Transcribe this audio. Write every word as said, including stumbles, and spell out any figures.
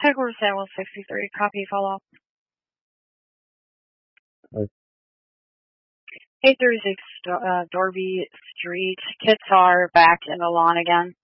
Headquarters Samuel sixty-three, copy follow-up. Right. eight thirty-six uh, Dorby Street. Kits are back in the lawn again.